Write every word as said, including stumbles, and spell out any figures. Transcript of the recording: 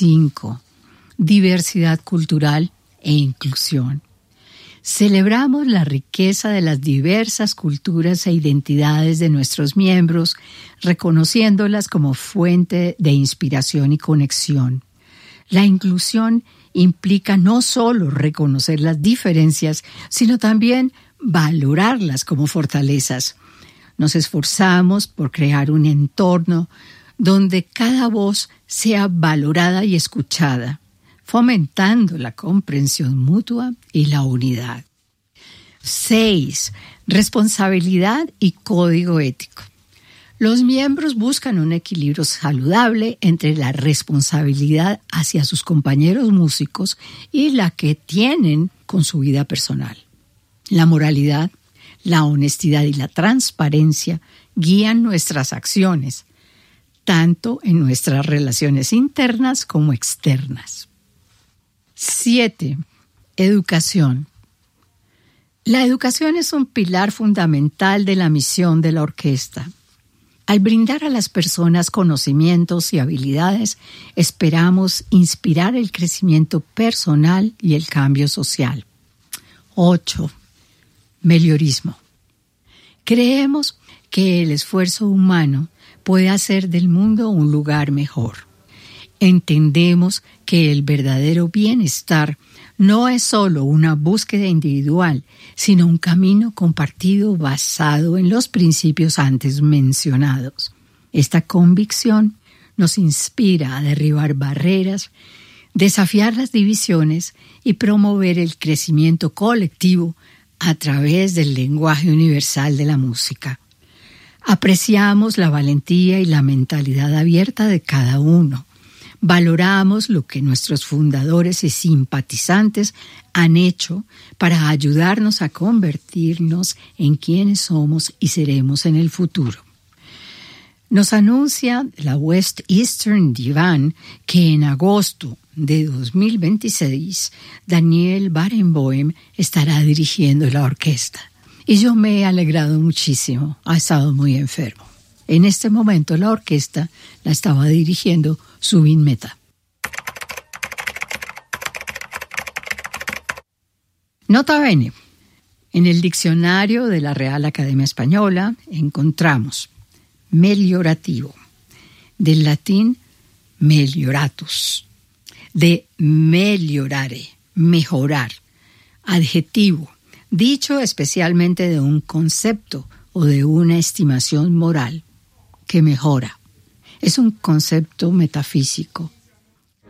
Cinco, diversidad cultural e inclusión. Celebramos la riqueza de las diversas culturas e identidades de nuestros miembros, reconociéndolas como fuente de inspiración y conexión. La inclusión implica no solo reconocer las diferencias, sino también valorarlas como fortalezas. Nos esforzamos por crear un entorno donde cada voz sea valorada y escuchada, fomentando la comprensión mutua y la unidad. Seis, responsabilidad y código ético. Los miembros buscan un equilibrio saludable entre la responsabilidad hacia sus compañeros músicos y la que tienen con su vida personal. La moralidad, la honestidad y la transparencia guían nuestras acciones, tanto en nuestras relaciones internas como externas. Siete, educación. La educación es un pilar fundamental de la misión de la orquesta. Al brindar a las personas conocimientos y habilidades, esperamos inspirar el crecimiento personal y el cambio social. Ocho. Meliorismo. Creemos que el esfuerzo humano puede hacer del mundo un lugar mejor. Entendemos que el verdadero bienestar no es solo una búsqueda individual, sino un camino compartido basado en los principios antes mencionados. Esta convicción nos inspira a derribar barreras, desafiar las divisiones y promover el crecimiento colectivo a través del lenguaje universal de la música. Apreciamos la valentía y la mentalidad abierta de cada uno. Valoramos lo que nuestros fundadores y simpatizantes han hecho para ayudarnos a convertirnos en quienes somos y seremos en el futuro. Nos anuncia la West Eastern Divan que en agosto de dos mil veintiséis Daniel Barenboim estará dirigiendo la orquesta. Y yo me he alegrado muchísimo. Ha estado muy enfermo. En este momento la orquesta la estaba dirigiendo Zubin Mehta. Nota bene. En el diccionario de la Real Academia Española encontramos meliorativo, del latín melioratus, de meliorare, mejorar, adjetivo, dicho especialmente de un concepto o de una estimación moral que mejora. Es un concepto metafísico